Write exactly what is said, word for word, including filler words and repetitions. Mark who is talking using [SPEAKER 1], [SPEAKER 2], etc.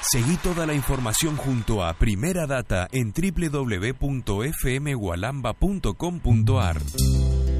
[SPEAKER 1] Seguí toda la información junto a Primera Data en doble u doble u doble u punto f m gualamba punto com punto a r.